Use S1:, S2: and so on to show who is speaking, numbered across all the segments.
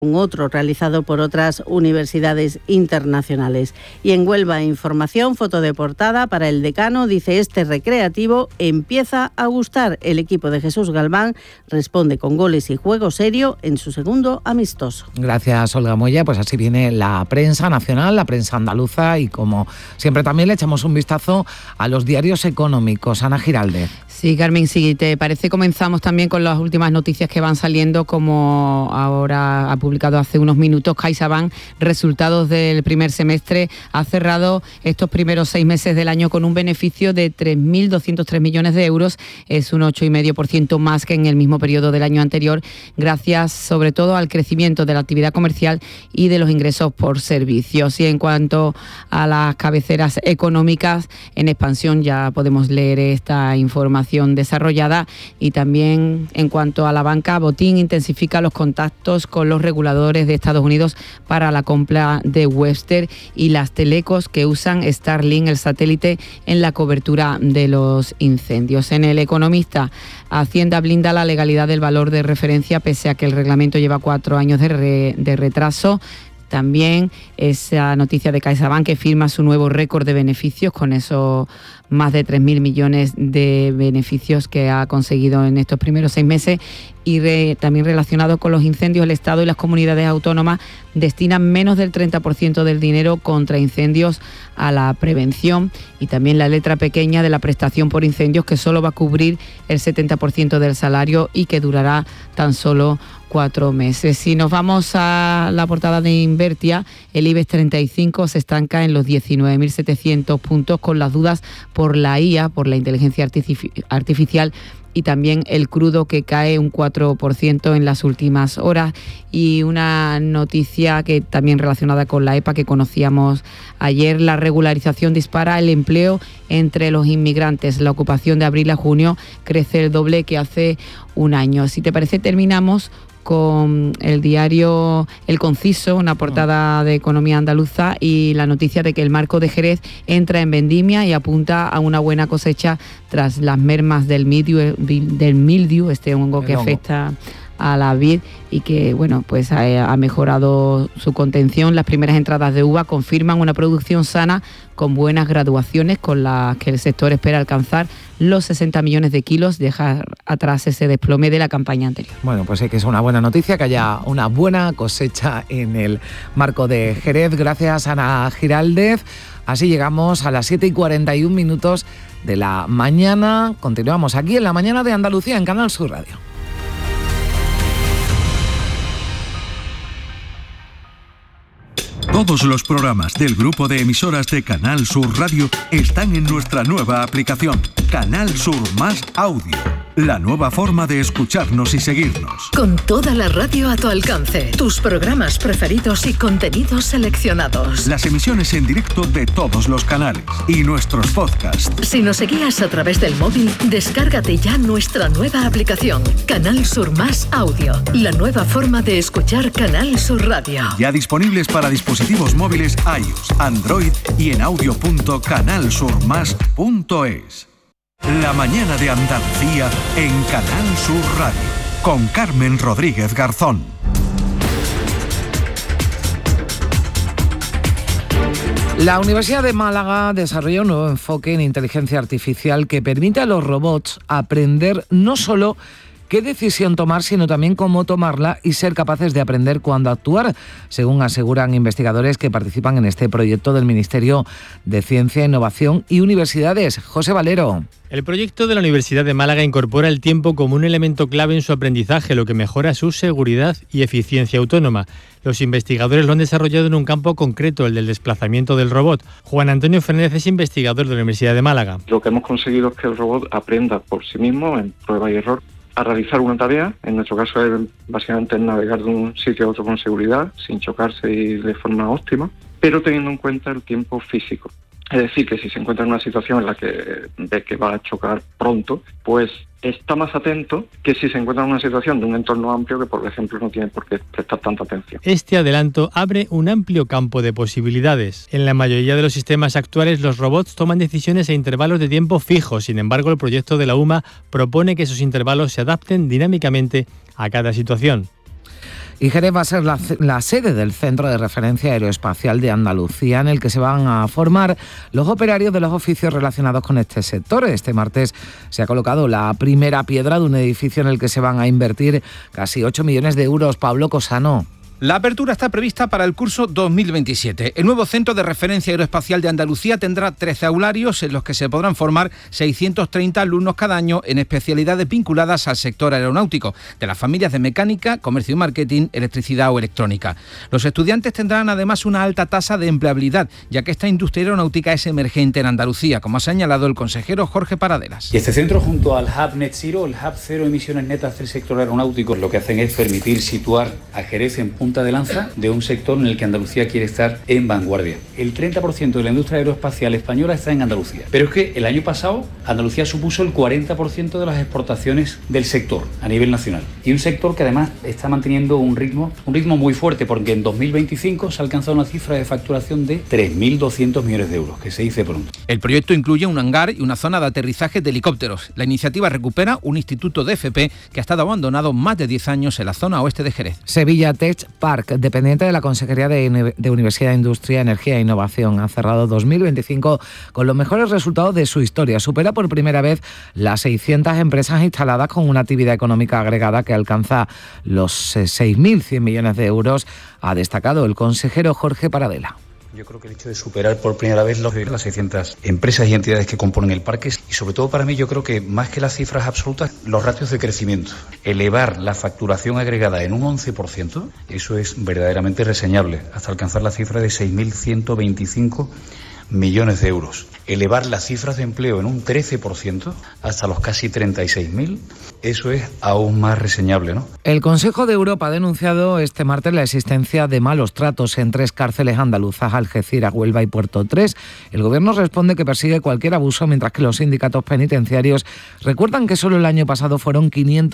S1: un otro realizado por otras universidades internacionales. Y en Huelva Información, foto de portada para El Decano, dice: este recreativo empieza a gustar. El equipo de Jesús Galván responde con goles y juego serio en su segundo amistoso.
S2: Gracias, Olga Moya. Pues así viene la prensa nacional, la prensa andaluza, y como siempre también le echamos un vistazo a los diarios económicos. Ana Giraldez.
S3: Sí, Carmen, si te parece, comenzamos también con las últimas noticias que van saliendo, como ahora ha publicado hace unos minutos CaixaBank. Resultados del primer semestre. Ha cerrado estos primeros 6 meses del año con un beneficio de 3.203 millones de euros. Es un 8,5% más que en el mismo periodo del año anterior, gracias sobre todo al crecimiento de la actividad comercial y de los ingresos por servicios. Y en cuanto a las cabeceras económicas, en expansión ya podemos leer esta información desarrollada. Y también en cuanto a la banca, Botín intensifica los contactos con los reguladores de Estados Unidos para la compra de Webster y las telecos que usan Starlink, el satélite, en la cobertura de los incendios. En El Economista, Hacienda blinda la legalidad del valor de referencia pese a que el reglamento lleva 4 años de retraso. También esa noticia de CaixaBank, que firma su nuevo récord de beneficios con esos más de 3.000 millones de beneficios que ha conseguido en estos primeros 6 meses. Y también relacionado con los incendios, el Estado y las comunidades autónomas destinan menos del 30% del dinero contra incendios a la prevención. Y también la letra pequeña de la prestación por incendios, que solo va a cubrir el 70% del salario y que durará tan solo 4 meses. Si nos vamos a la portada de Invertia, el IBEX 35 se estanca en los 19.700 puntos, con las dudas por la IA, por la inteligencia artificial, y también el crudo, que cae un 4% en las últimas horas. Y una noticia que también relacionada con la EPA que conocíamos ayer: la regularización dispara el empleo entre los inmigrantes. La ocupación de abril a junio crece el doble que hace un año. Si te parece, terminamos con el diario El Conciso, una portada de economía andaluza, y la noticia de que el Marco de Jerez entra en vendimia y apunta a una buena cosecha tras las mermas del mildiu, este hongo que afecta a la vid y que, bueno, pues ha mejorado su contención. Las primeras entradas de uva confirman una producción sana con buenas graduaciones, con las que el sector espera alcanzar los 60 millones de kilos, dejar atrás ese desplome de la campaña anterior.
S2: Bueno, pues sí que es una buena noticia que haya una buena cosecha en el Marco de Jerez. Gracias, Ana Giraldez. Así llegamos a las 7:41 de la mañana. Continuamos aquí en La Mañana de Andalucía, en Canal Sur Radio.
S4: Todos los programas del grupo de emisoras de Canal Sur Radio están en nuestra nueva aplicación, Canal Sur Más Audio. La nueva forma de escucharnos y seguirnos.
S5: Con toda la radio a tu alcance, tus programas preferidos y contenidos seleccionados.
S4: Las emisiones en directo de todos los canales y nuestros podcasts.
S5: Si nos seguías a través del móvil, descárgate ya nuestra nueva aplicación, Canal Sur Más Audio. La nueva forma de escuchar Canal Sur Radio.
S4: Ya disponibles para dispositivos móviles iOS, Android y en audio.canalsurmas.es. La mañana de Andalucía en Canal Sur Radio, con Carmen Rodríguez Garzón.
S2: La Universidad de Málaga desarrolla un nuevo enfoque en inteligencia artificial que permite a los robots aprender no solo qué decisión tomar, sino también cómo tomarla y ser capaces de aprender cuándo actuar, según aseguran investigadores que participan en este proyecto del Ministerio de Ciencia, Innovación y Universidades. José Valero.
S6: El proyecto de la Universidad de Málaga incorpora el tiempo como un elemento clave en su aprendizaje, lo que mejora su seguridad y eficiencia autónoma. Los investigadores lo han desarrollado en un campo concreto, el del desplazamiento del robot. Juan Antonio Fernández es investigador de la Universidad de Málaga.
S7: Lo que hemos conseguido es que el robot aprenda por sí mismo, en prueba y error, a realizar una tarea. En nuestro caso es básicamente navegar de un sitio a otro con seguridad, sin chocarse y de forma óptima, pero teniendo en cuenta el tiempo físico. Es decir, que si se encuentra en una situación en la que ve que va a chocar pronto, pues está más atento que si se encuentra en una situación de un entorno amplio que, por ejemplo, no tiene por qué prestar tanta atención.
S6: Este adelanto abre un amplio campo de posibilidades. En la mayoría de los sistemas actuales, los robots toman decisiones a intervalos de tiempo fijos. Sin embargo, el proyecto de la UMA propone que esos intervalos se adapten dinámicamente a cada situación.
S2: Y Jerez va a ser la sede del Centro de Referencia Aeroespacial de Andalucía, en el que se van a formar los operarios de los oficios relacionados con este sector. Este martes se ha colocado la primera piedra de un edificio en el que se van a invertir casi 8 millones de euros. Pablo Cosano.
S8: La apertura está prevista para el curso 2027. El nuevo Centro de Referencia Aeroespacial de Andalucía tendrá 13 aularios en los que se podrán formar 630 alumnos cada año en especialidades vinculadas al sector aeronáutico, de las familias de mecánica, comercio y marketing, electricidad o electrónica. Los estudiantes tendrán además una alta tasa de empleabilidad, ya que esta industria aeronáutica es emergente en Andalucía, como ha señalado el consejero Jorge Paradelas.
S9: Y este centro, junto al Hub Net Zero, el Hub Cero Emisiones Netas del sector aeronáutico, lo que hacen es permitir situar a Jerez en punta de lanza de un sector en el que Andalucía quiere estar en vanguardia. El 30% de la industria aeroespacial española está en Andalucía. Pero es que el año pasado Andalucía supuso el 40% de las exportaciones del sector a nivel nacional. Y un sector que además está manteniendo un ritmo muy fuerte, porque en 2025 se ha alcanzado una cifra de facturación de 3.200 millones de euros, que se dice pronto.
S8: El proyecto incluye un hangar y una zona de aterrizaje de helicópteros. La iniciativa recupera un instituto de FP que ha estado abandonado más de 10 años en la zona oeste de Jerez.
S2: Sevilla Tech Park, dependiente de la Consejería de Universidad, Industria, Energía e Innovación, ha cerrado 2025 con los mejores resultados de su historia. Supera por primera vez las 600 empresas instaladas con una actividad económica agregada que alcanza los 6.100 millones de euros, ha destacado el consejero Jorge Paradela.
S9: Yo creo que el hecho de superar por primera vez las 600 empresas y entidades que componen el parque, y sobre todo para mí, yo creo que más que las cifras absolutas, los ratios de crecimiento. Elevar la facturación agregada en un 11%, eso es verdaderamente reseñable, hasta alcanzar la cifra de 6.125 millones de euros. Elevar las cifras de empleo en un 13% hasta los casi 36.000, eso es aún más reseñable, ¿no?
S2: El Consejo de Europa ha denunciado este martes la existencia de malos tratos en 3 cárceles andaluzas, Algeciras, Huelva y Puerto 3. El Gobierno responde que persigue cualquier abuso, mientras que los sindicatos penitenciarios recuerdan que solo el año pasado fueron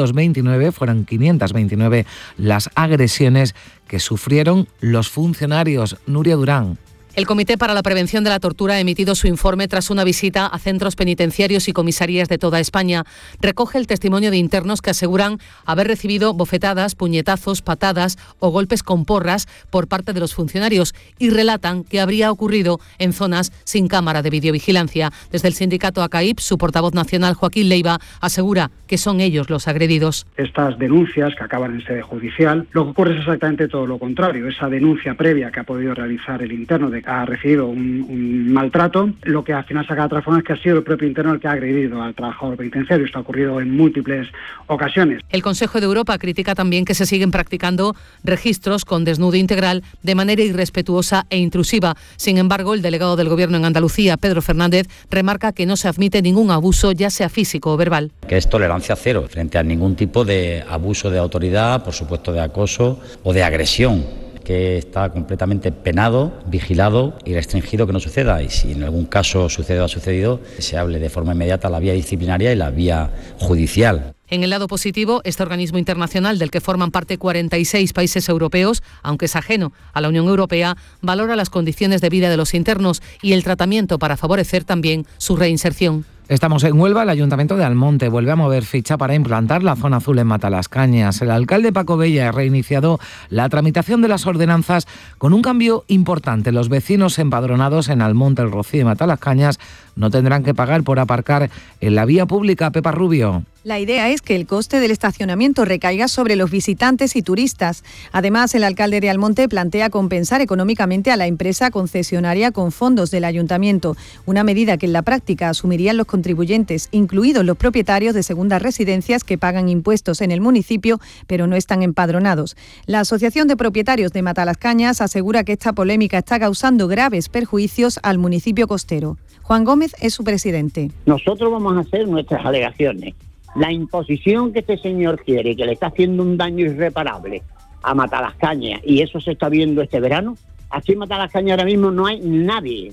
S2: 529 las agresiones que sufrieron los funcionarios. Nuria Durán.
S10: El Comité para la Prevención de la Tortura ha emitido su informe tras una visita a centros penitenciarios y comisarías de toda España. Recoge el testimonio de internos que aseguran haber recibido bofetadas, puñetazos, patadas o golpes con porras por parte de los funcionarios y relatan que habría ocurrido en zonas sin cámara de videovigilancia. Desde el sindicato ACAIP, su portavoz nacional, Joaquín Leiva, asegura que son ellos los agredidos.
S11: Estas denuncias que acaban en sede judicial, lo que ocurre es exactamente todo lo contrario. Esa denuncia previa que ha podido realizar el interno de que ha recibido un maltrato, lo que al final saca de otra forma es que ha sido el propio interno el que ha agredido al trabajador penitenciario. Esto ha ocurrido en múltiples ocasiones.
S10: El Consejo de Europa critica también que se siguen practicando registros con desnudo integral de manera irrespetuosa e intrusiva. Sin embargo, el delegado del Gobierno en Andalucía, Pedro Fernández, remarca que no se admite ningún abuso, ya sea físico o verbal.
S12: Que es tolerancia cero frente a ningún tipo de abuso de autoridad, por supuesto de acoso o de agresión, que está completamente penado, vigilado y restringido que no suceda. Y si en algún caso sucede o ha sucedido, se hable de forma inmediata la vía disciplinaria y la vía judicial.
S10: En el lado positivo, este organismo internacional del que forman parte 46 países europeos, aunque es ajeno a la Unión Europea, valora las condiciones de vida de los internos y el tratamiento para favorecer también su reinserción.
S2: Estamos en Huelva. El Ayuntamiento de Almonte vuelve a mover ficha para implantar la zona azul en Matalascañas. El alcalde Paco Bella ha reiniciado la tramitación de las ordenanzas con un cambio importante. Los vecinos empadronados en Almonte, El Rocío y Matalascañas no tendrán que pagar por aparcar en la vía pública. Pepa Rubio.
S13: La idea es que el coste del estacionamiento recaiga sobre los visitantes y turistas. Además, el alcalde de Almonte plantea compensar económicamente a la empresa concesionaria con fondos del ayuntamiento, una medida que en la práctica asumirían los contribuyentes, incluidos los propietarios de segundas residencias que pagan impuestos en el municipio, pero no están empadronados. La Asociación de Propietarios de Matalascañas asegura que esta polémica está causando graves perjuicios al municipio costero. Juan Gómez es su presidente.
S14: Nosotros vamos a hacer nuestras alegaciones. La imposición que este señor quiere, que le está haciendo un daño irreparable a Matalascañas, y eso se está viendo este verano. Aquí en Matalascañas ahora mismo no hay nadie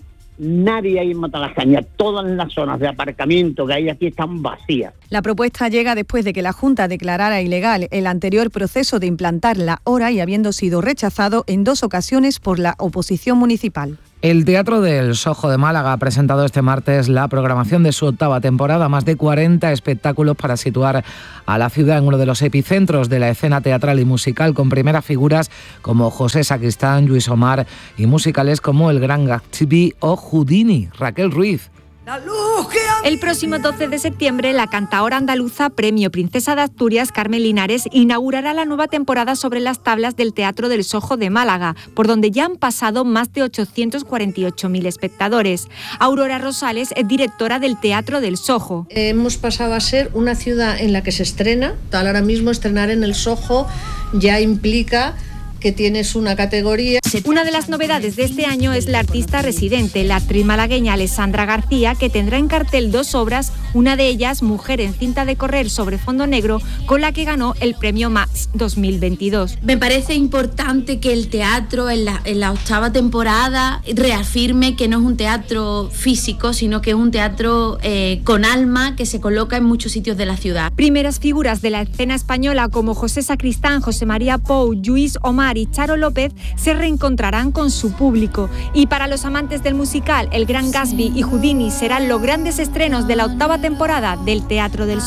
S14: hay en Matalascañas. Todas las zonas de aparcamiento que hay aquí están vacías.
S13: La propuesta llega después de que la Junta declarara ilegal el anterior proceso de implantar la hora y habiendo sido rechazado en 2 ocasiones por la oposición municipal.
S2: El Teatro del Sojo de Málaga ha presentado este martes la programación de su 8ª temporada, más de 40 espectáculos para situar a la ciudad en uno de los epicentros de la escena teatral y musical, con primeras figuras como José Sacristán, Lluís Omar y musicales como El Gran Gatsby o Houdini. Raquel Ruiz.
S15: El próximo 12 de septiembre, la cantaora andaluza Premio Princesa de Asturias, Carmen Linares, inaugurará la nueva temporada sobre las tablas del Teatro del Sojo de Málaga, por donde ya han pasado más de 848.000 espectadores. Aurora Rosales es directora del Teatro del Sojo.
S16: Hemos pasado a ser una ciudad en la que se estrena. Ahora mismo estrenar en el Sojo ya implica que tienes una categoría.
S15: Una de las novedades de este año es la artista residente, la actriz malagueña Alessandra García, que tendrá en cartel 2 obras, una de ellas Mujer en cinta de correr sobre fondo negro, con la que ganó el premio Max 2022.
S17: Me parece importante que el teatro en la 8ª temporada reafirme que no es un teatro físico, sino que es un teatro con alma, que se coloca en muchos sitios de la ciudad.
S15: Primeras figuras de la escena española como José Sacristán, José María Pou, Lluís Omar y Charo López se reencontrarán con su público. Y para los amantes del musical, El Gran Gatsby y Houdini serán los grandes estrenos de la 8ª temporada del Teatro del